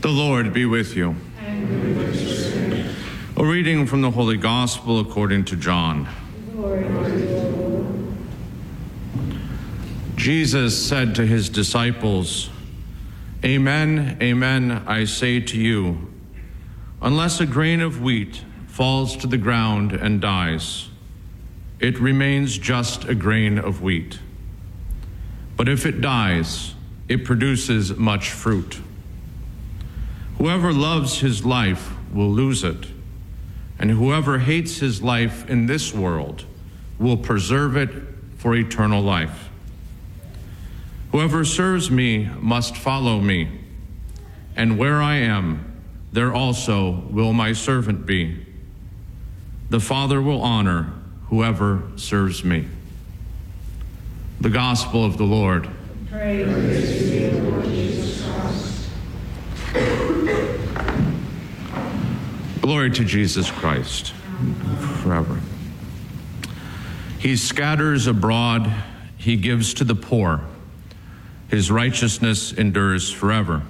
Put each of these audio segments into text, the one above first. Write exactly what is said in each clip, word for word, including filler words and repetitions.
The Lord be with you. And with your spirit. A reading from the Holy Gospel according to John. Glory to you, Lord. Jesus said to his disciples, "Amen, amen, I say to you, unless a grain of wheat falls to the ground and dies, it remains just a grain of wheat. But if it dies, it produces much fruit. Whoever loves his life will lose it, and whoever hates his life in this world will preserve it for eternal life. Whoever serves me must follow me, and where I am, there also will my servant be. The Father will honor whoever serves me." The Gospel of the Lord. Praise, Praise to you, Lord Jesus Christ. Glory to Jesus Christ, forever. He scatters abroad, he gives to the poor. His righteousness endures forever.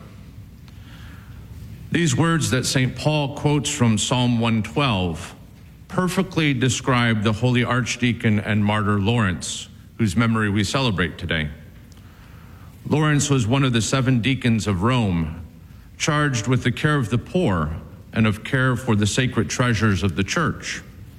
These words that Saint Paul quotes from Psalm one twelve perfectly describe the holy archdeacon and martyr Lawrence, whose memory we celebrate today. Lawrence was one of the seven deacons of Rome, charged with the care of the poor and of care for the sacred treasures of the church.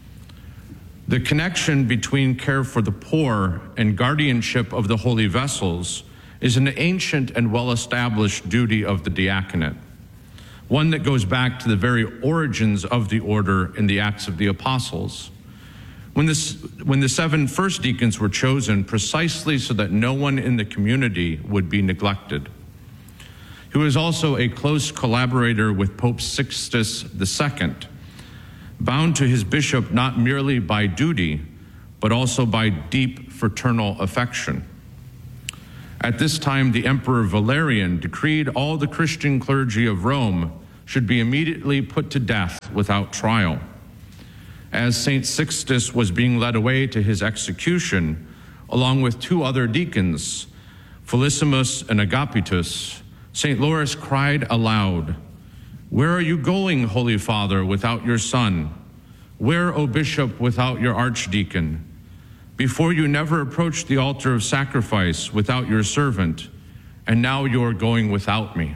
The connection between care for the poor and guardianship of the holy vessels is an ancient and well-established duty of the diaconate, one that goes back to the very origins of the order in the Acts of the Apostles. When, this, when the seven first deacons were chosen precisely so that no one in the community would be neglected. He was also a close collaborator with Pope Sixtus the Second, bound to his bishop not merely by duty, but also by deep fraternal affection. At this time, the Emperor Valerian decreed all the Christian clergy of Rome should be immediately put to death without trial. As Saint Sixtus was being led away to his execution, along with two other deacons, Felicissimus and Agapitus, Saint Lawrence cried aloud, "Where are you going, Holy Father, without your son? Where, O Bishop, without your archdeacon? Before you never approached the altar of sacrifice without your servant, and now you are going without me."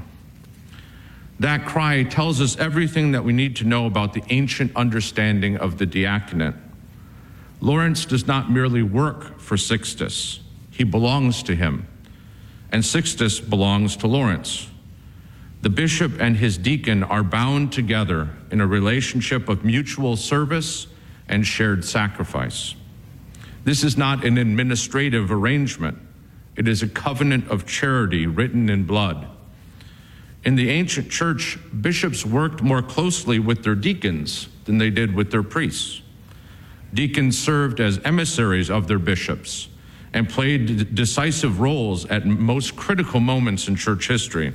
That cry tells us everything that we need to know about the ancient understanding of the diaconate. Lawrence does not merely work for Sixtus, he belongs to him, and Sixtus belongs to Lawrence. The bishop and his deacon are bound together in a relationship of mutual service and shared sacrifice. This is not an administrative arrangement. It is a covenant of charity written in blood. In the ancient church, bishops worked more closely with their deacons than they did with their priests. Deacons served as emissaries of their bishops and played decisive roles at most critical moments in church history.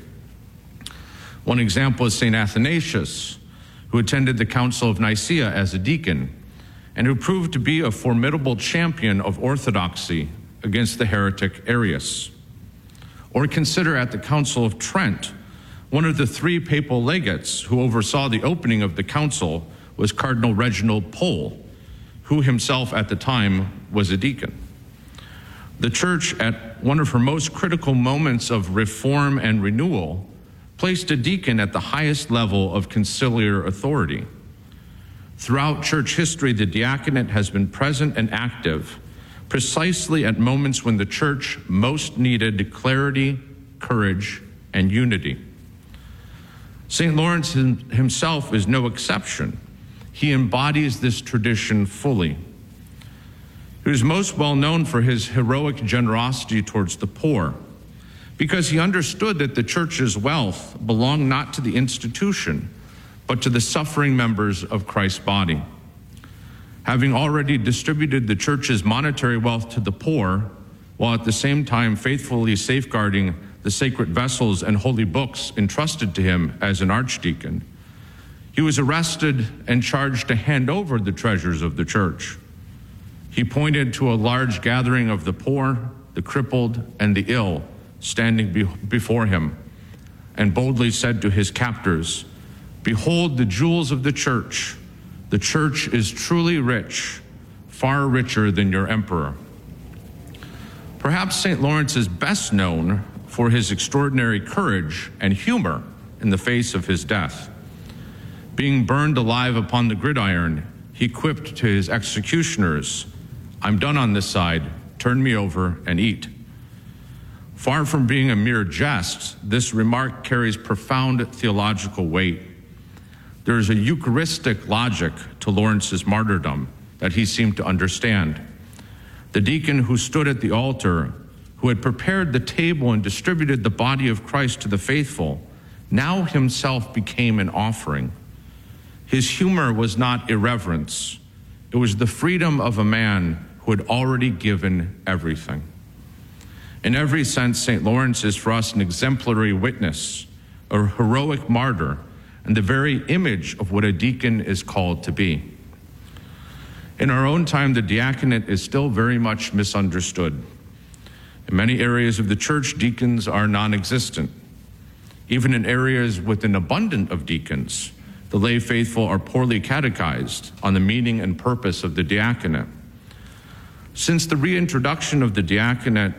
One example is Saint Athanasius, who attended the Council of Nicaea as a deacon and who proved to be a formidable champion of orthodoxy against the heretic Arius. Or consider at the Council of Trent, one of the three papal legates who oversaw the opening of the council was Cardinal Reginald Pole, who himself at the time was a deacon. The church, at one of her most critical moments of reform and renewal, placed a deacon at the highest level of conciliar authority. Throughout church history, the diaconate has been present and active precisely at moments when the church most needed clarity, courage, and unity. Saint Lawrence himself is no exception. He embodies this tradition fully. He was most well known for his heroic generosity towards the poor, because he understood that the church's wealth belonged not to the institution, but to the suffering members of Christ's body. Having already distributed the church's monetary wealth to the poor, while at the same time faithfully safeguarding the sacred vessels and holy books entrusted to him as an archdeacon, he was arrested and charged to hand over the treasures of the church. He pointed to a large gathering of the poor, the crippled, and the ill standing be- before him, and boldly said to his captors, "Behold the jewels of the church. The church is truly rich, far richer than your emperor." Perhaps Saint Lawrence is best known for his extraordinary courage and humor in the face of his death. Being burned alive upon the gridiron, he quipped to his executioners, "I'm done on this side, turn me over and eat." Far from being a mere jest, this remark carries profound theological weight. There is a Eucharistic logic to Lawrence's martyrdom that he seemed to understand. The deacon who stood at the altar, who had prepared the table and distributed the body of Christ to the faithful, now himself became an offering. His humor was not irreverence. It was the freedom of a man who had already given everything. In every sense, Saint Lawrence is for us an exemplary witness, a heroic martyr, and the very image of what a deacon is called to be. In our own time, the diaconate is still very much misunderstood. In many areas of the church, deacons are non-existent. Even in areas with an abundance of deacons, the lay faithful are poorly catechized on the meaning and purpose of the diaconate. Since the reintroduction of the diaconate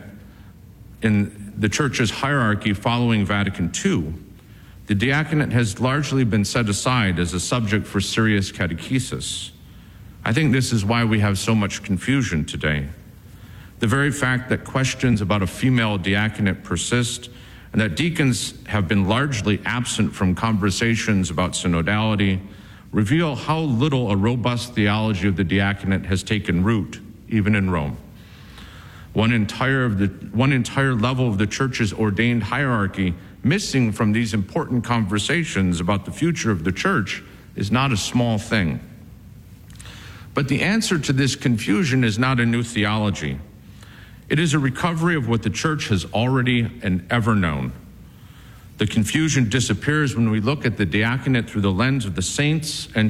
in the church's hierarchy following Vatican Two, the diaconate has largely been set aside as a subject for serious catechesis. I think this is why we have so much confusion today. The very fact that questions about a female diaconate persist and that deacons have been largely absent from conversations about synodality reveal how little a robust theology of the diaconate has taken root, even in Rome. One entire, of the, one entire level of the church's ordained hierarchy missing from these important conversations about the future of the church is not a small thing. But the answer to this confusion is not a new theology. It is a recovery of what the church has already and ever known. The confusion disappears when we look at the diaconate through the lens of the saints and